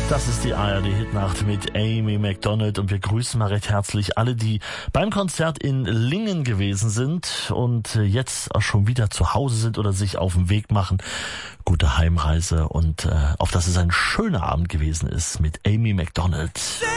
Das ist die ARD-Hitnacht mit Amy Macdonald und wir grüßen mal recht herzlich alle, die beim Konzert in Lingen gewesen sind und jetzt auch schon wieder zu Hause sind oder sich auf den Weg machen. Gute Heimreise und auf dass es ein schöner Abend gewesen ist mit Amy Macdonald.